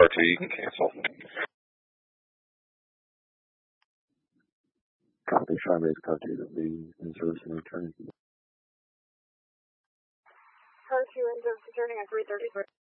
car 2, you can cancel. Copy, Starbase car 2 to be in service and returning. Car 2 ends up returning at 3:33.